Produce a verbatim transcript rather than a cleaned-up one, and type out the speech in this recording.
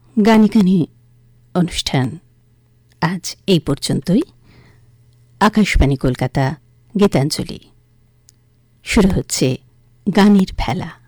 গানে গানে অনুষ্ঠান আজ এই পর্যন্তই। আকাশবাণী কলকাতা গীতাঞ্জলি শুরু হচ্ছে গানের ভেলা।